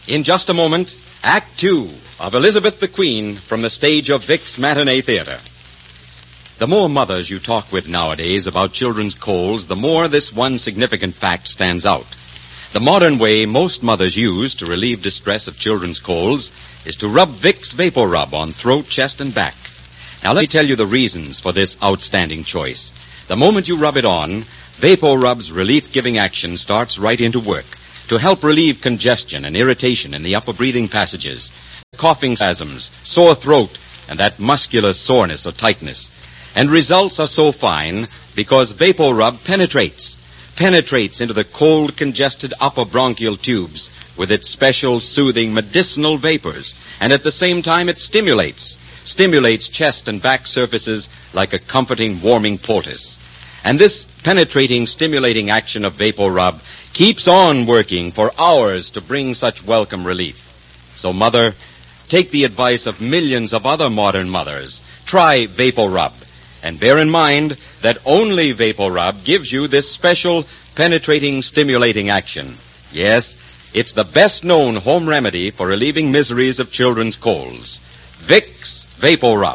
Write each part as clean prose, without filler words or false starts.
In just a moment, Act 2 of Elizabeth the Queen from the stage of Vic's Matinee Theater. The more mothers you talk with nowadays about children's colds, the more this one significant fact stands out. The modern way most mothers use to relieve distress of children's colds is to rub Vicks Vapor Rub on throat, chest, and back. Now let me tell you the reasons for this outstanding choice. The moment you rub it on, Vapor Rub's relief-giving action starts right into work to help relieve congestion and irritation in the upper breathing passages, coughing spasms, sore throat, and that muscular soreness or tightness. And results are so fine because Vapor Rub penetrates into the cold, congested upper bronchial tubes with its special, soothing, medicinal vapors. And at the same time, it stimulates chest and back surfaces like a comforting, warming poultice. And this penetrating, stimulating action of Vapor Rub keeps on working for hours to bring such welcome relief. So, mother, take the advice of millions of other modern mothers. Try Vapor Rub. And bear in mind that only Vapor Rub gives you this special penetrating, stimulating action. Yes, it's the best-known home remedy for relieving miseries of children's colds. Vicks Vapor Rub.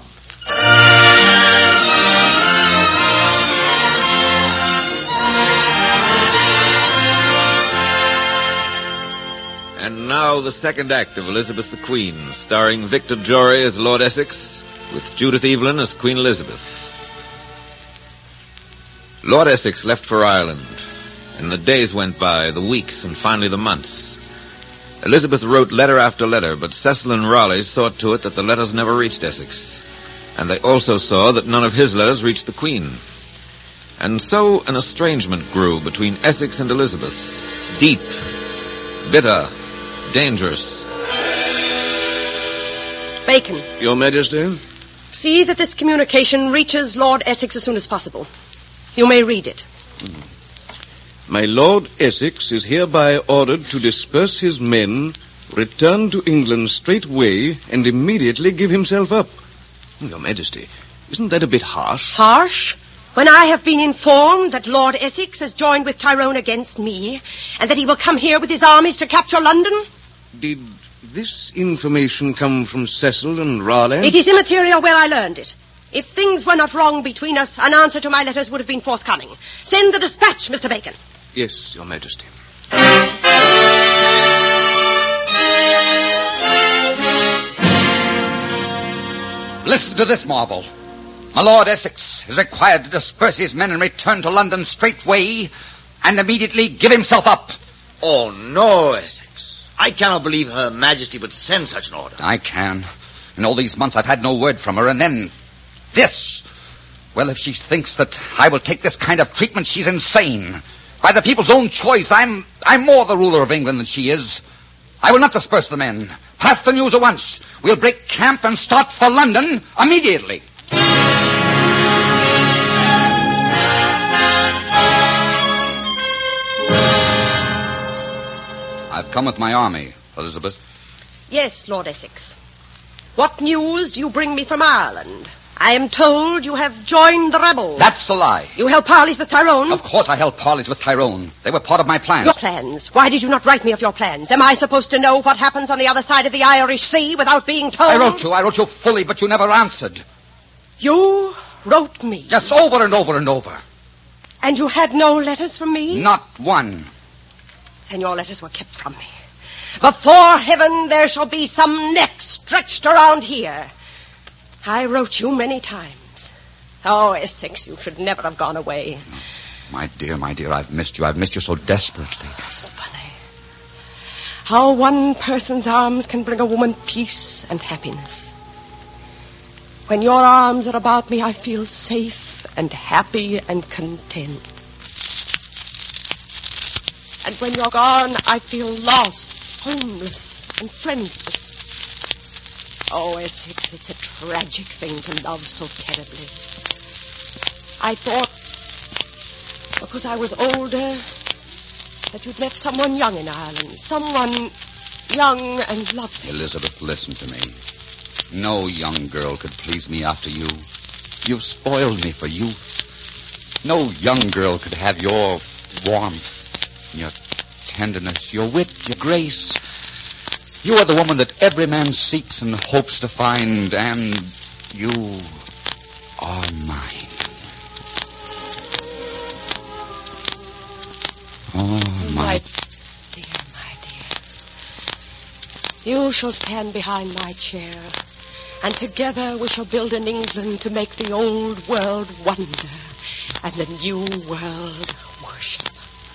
And now the second act of Elizabeth the Queen, starring Victor Jory as Lord Essex, with Judith Evelyn as Queen Elizabeth. Lord Essex left for Ireland, and the days went by, the weeks, and finally the months. Elizabeth wrote letter after letter, but Cecil and Raleigh saw to it that the letters never reached Essex, and they also saw that none of his letters reached the Queen. And so an estrangement grew between Essex and Elizabeth, deep, bitter, dangerous. Bacon. Your Majesty? See that this communication reaches Lord Essex as soon as possible. You may read it. My Lord Essex is hereby ordered to disperse his men, return to England straightway, and immediately give himself up. Your Majesty, isn't that a bit harsh? Harsh? When I have been informed that Lord Essex has joined with Tyrone against me, and that he will come here with his armies to capture London? Did this information come from Cecil and Raleigh? It is immaterial where I learned it. If things were not wrong between us, an answer to my letters would have been forthcoming. Send the dispatch, Mr. Bacon. Yes, Your Majesty. Listen to this marvel. My Lord Essex is required to disperse his men and return to London straightway and immediately give himself up. Oh, no, Essex. I cannot believe Her Majesty would send such an order. I can. In all these months I've had no word from her, and then this. Well, if she thinks that I will take this kind of treatment, she's insane. By the people's own choice, I'm more the ruler of England than she is. I will not disperse the men. Pass the news at once. We'll break camp and start for London immediately. I've come with my army, Elizabeth. Yes, Lord Essex. What news do you bring me from Ireland? I am told you have joined the rebels. That's a lie. You held parleys with Tyrone? Of course I held parleys with Tyrone. They were part of my plans. Your plans? Why did you not write me of your plans? Am I supposed to know what happens on the other side of the Irish Sea without being told? I wrote you fully, but you never answered. You wrote me? Yes, over and over and over. And you had no letters from me? Not one. Then your letters were kept from me. Before heaven, there shall be some neck stretched around here. I wrote you many times. Oh, Essex, you should never have gone away. My dear, I've missed you. I've missed you so desperately. It's funny how one person's arms can bring a woman peace and happiness. When your arms are about me, I feel safe and happy and content. And when you're gone, I feel lost, homeless, and friendless. Oh, Essex, it's a tragic thing to love so terribly. I thought, because I was older, that you'd met someone young in Ireland. Someone young and lovely. Elizabeth, listen to me. No young girl could please me after you. You've spoiled me for youth. No young girl could have your warmth, your tenderness, your wit, your grace. You are the woman that every man seeks and hopes to find, and you are mine. Oh, my dear. You shall stand behind my chair, and together we shall build an England to make the old world wonder and the new world worship.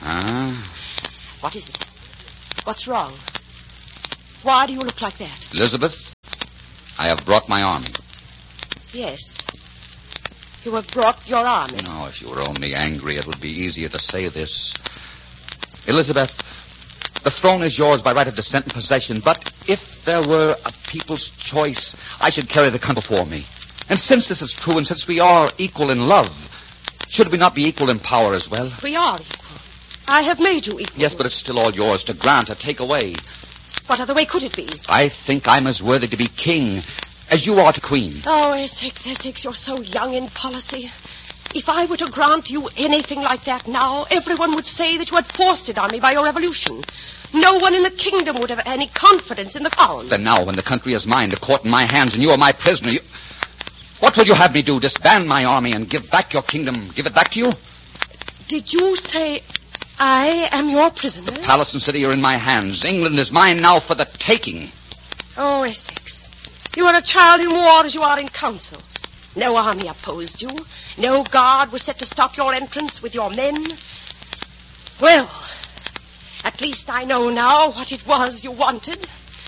What is it? What's wrong? Why do you look like that? Elizabeth, I have brought my army. Yes. You have brought your army. No, if you were only angry, it would be easier to say this. Elizabeth, the throne is yours by right of descent and possession, but if there were a people's choice, I should carry the country before me. And since this is true, and since we are equal in love, should we not be equal in power as well? We are equal. I have made you equal. Yes, but it's still all yours to grant or take away. What other way could it be? I think I'm as worthy to be king as you are to queen. Oh, Essex, you're so young in policy. If I were to grant you anything like that now, everyone would say that you had forced it on me by your revolution. No one in the kingdom would have any confidence in the crown. Then now, when the country is mine, the court in my hands, and you are my prisoner, what would you have me do? Disband my army and give back your kingdom? Give it back to you? Did you say I am your prisoner? The palace and city are in my hands. England is mine now for the taking. Oh, Essex, you are a child in war as you are in council. No army opposed you. No guard was set to stop your entrance with your men. Well, at least I know now what it was you wanted.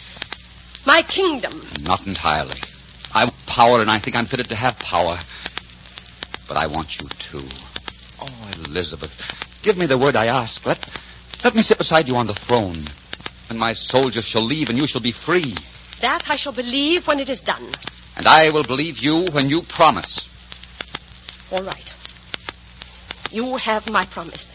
My kingdom. Not entirely. I want power, and I think I'm fitted to have power. But I want you too. Oh, Elizabeth, give me the word I ask. Let me sit beside you on the throne. And my soldiers shall leave, and you shall be free. That I shall believe when it is done. And I will believe you when you promise. All right. You have my promise.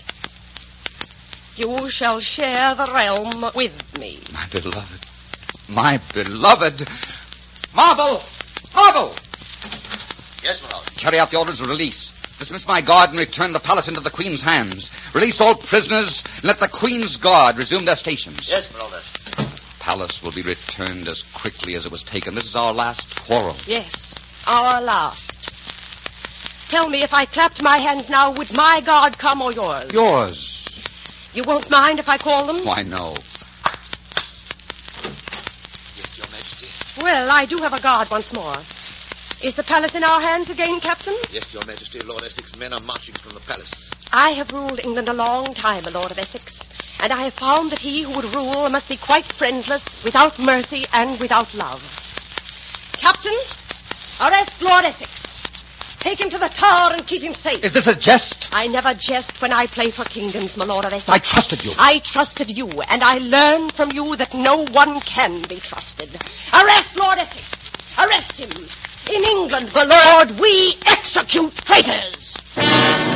You shall share the realm with me. My beloved. My beloved. Marble! Marble! Yes, my lord. Carry out the orders of release. Dismiss my guard and return the palace into the Queen's hands. Release all prisoners and let the Queen's guard resume their stations. Yes, my lord. Palace will be returned as quickly as it was taken. This is our last quarrel. Yes, our last. Tell me, if I clapped my hands now, would my guard come or yours? Yours. You won't mind if I call them? Why, no. Yes, your majesty. Well, I do have a guard once more. Is the palace in our hands again, Captain? Yes, your majesty. Lord Essex's men are marching from the palace. I have ruled England a long time, a Lord of Essex. And I have found that he who would rule must be quite friendless, without mercy, and without love. Captain, arrest Lord Essex. Take him to the Tower and keep him safe. Is this a jest? I never jest when I play for kingdoms, my Lord of Essex. I trusted you. I trusted you, and I learned from you that no one can be trusted. Arrest Lord Essex. Arrest him. In England, my lord, we execute traitors.